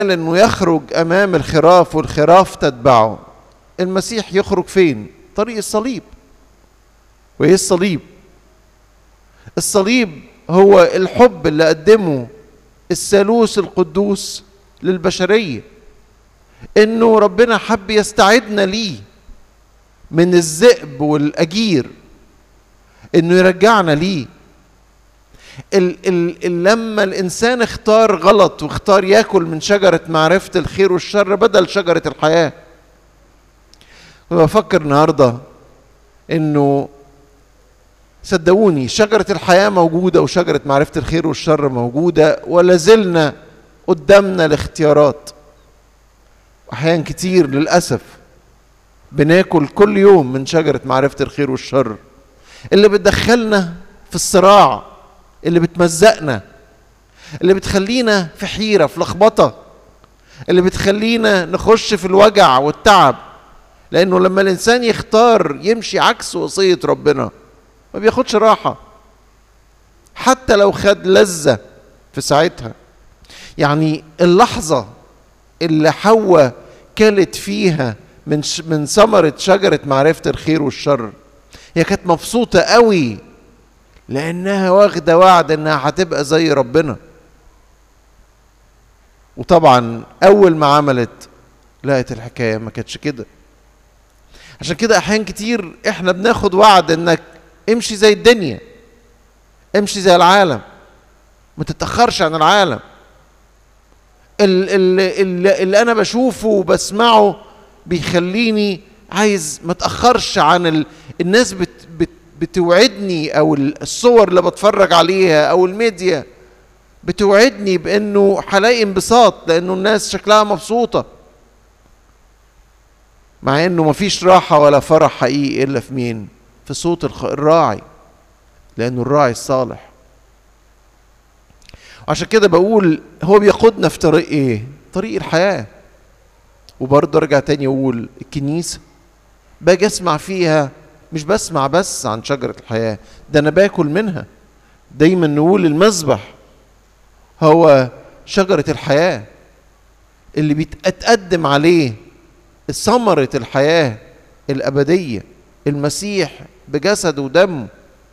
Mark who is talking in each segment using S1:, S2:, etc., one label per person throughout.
S1: انه يخرج امام الخراف والخراف تتبعه. المسيح يخرج فين؟ طريق الصليب. وايه الصليب؟ الصليب هو الحب اللي قدمه الثالوث القدوس للبشرية، انه ربنا حب يستعدنا ليه من الذئب والاجير، انه يرجعنا ليه. لما الانسان اختار غلط واختار ياكل من شجرة معرفة الخير والشر بدل شجرة الحياة. بفكر النهاردة انه صدقوني شجرة الحياة موجودة وشجرة معرفة الخير والشر موجودة، ولازلنا قدامنا الاختيارات. احيان كتير للأسف بناكل كل يوم من شجرة معرفة الخير والشر اللي بتدخلنا في الصراع، اللي بتمزقنا، اللي بتخلينا في حيرة، في لخبطة، اللي بتخلينا نخش في الوجع والتعب. لأنه لما الإنسان يختار يمشي عكس وصية ربنا ما بياخدش راحة، حتى لو خد لذة في ساعتها. يعني اللحظة اللي حواء كلت فيها من ثمرة شجرة معرفة الخير والشر هي كانت مبسوطة قوي، لأنها واخدة وعد إنها هتبقى زي ربنا. وطبعا أول ما عملت لقت الحكاية ما كانتش كده. عشان كده أحيان كتير إحنا بناخد وعد إنك امشي زي الدنيا، امشي زي العالم، ما تتأخرش عن العالم. اللي أنا بشوفه وبسمعه بيخليني عايز ما تأخرش عن الناس بتوعدني، أو الصور اللي بتفرج عليها أو الميديا بتوعدني بأنه هلاقي انبساط لأنه الناس شكلها مبسوطة، مع أنه مفيش راحة ولا فرح حقيقي إلا في مين؟ في صوت الراعي، لأنه الراعي الصالح. عشان كده بقول هو بيقودنا في طريق إيه؟ طريق الحياة. وبرضه ارجع تاني اقول الكنيسة باجي اسمع فيها، مش بسمع بس عن شجرة الحياة، ده انا باكل منها. دايما نقول المذبح هو شجرة الحياة اللي بيتقدم عليه ثمرة الحياة الأبدية، المسيح بجسده ودمه.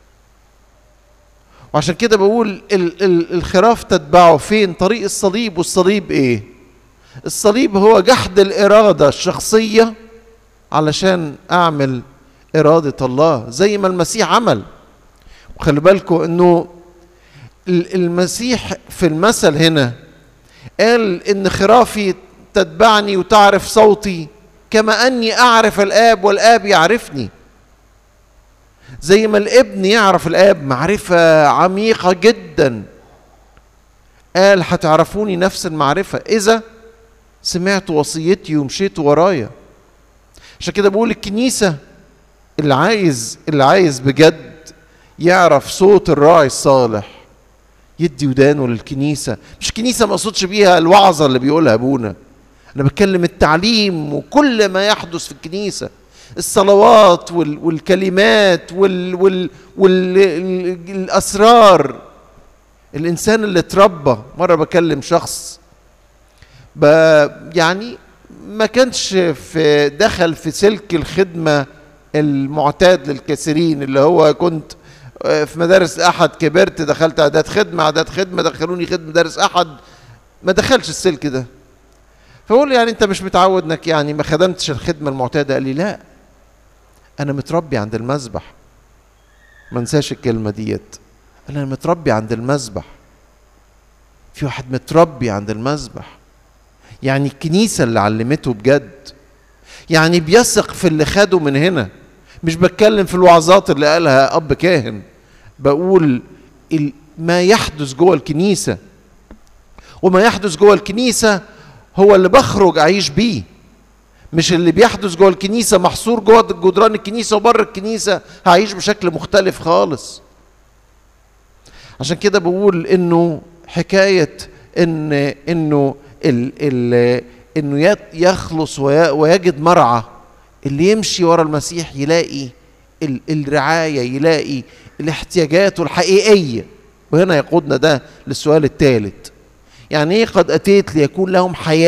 S1: وعشان كده بقول الخراف تتبعه فين؟ طريق الصليب. والصليب ايه؟ الصليب هو جحد الإرادة الشخصية علشان أعمل إرادة الله زي ما المسيح عمل. وخلي بالكم أنه المسيح في المثل هنا قال إن خرافي تتبعني وتعرف صوتي كما أني أعرف الآب والآب يعرفني. زي ما الابن يعرف الآب معرفة عميقة جدا، قال هتعرفوني نفس المعرفة إذا سمعتوا وصيتي ومشيتوا ورايا. عشان كده بقول الكنيسة اللي عايز بجد يعرف صوت الراعي الصالح يدي ودانه للكنيسة. مش كنيسة ما اقصدش بيها الوعظة اللي بيقولها ابونا، انا بتكلم التعليم وكل ما يحدث في الكنيسة، الصلوات والكلمات والاسرار. الانسان اللي اتربى، مرة بكلم شخص يعني ما كانش دخل في سلك الخدمة المعتاد للكثيرين، اللي هو كنت في مدارس أحد، كبرت دخلت إعداد خدمة دخلوني خدمة مدارس أحد، ما دخلش السلك ده. فقول يعني أنت مش متعود إنك يعني ما خدمتش الخدمة المعتادة؟ قال لي لا، أنا متربي عند المذبح. ما انساش الكلمة ديت، أنا متربي عند المذبح. في واحد متربي عند المذبح، يعني الكنيسة اللي علمته بجد، يعني بيثق في اللي خده من هنا. مش بتكلم في الوعظات اللي قالها أب كاهن، بقول ما يحدث جوه الكنيسة. وما يحدث جوه الكنيسة هو اللي بخرج أعيش بيه، مش اللي بيحدث جوه الكنيسة محصور جوه جدران الكنيسة وبره الكنيسة هعيش بشكل مختلف خالص. عشان كده بقول إنه حكاية إنه يخلص ويجد مرعى، اللي يمشي ورا المسيح يلاقي الرعاية، يلاقي الاحتياجات الحقيقية. وهنا يقودنا ده للسؤال الثالث، يعني ايه قد اتيت ليكون لهم حياه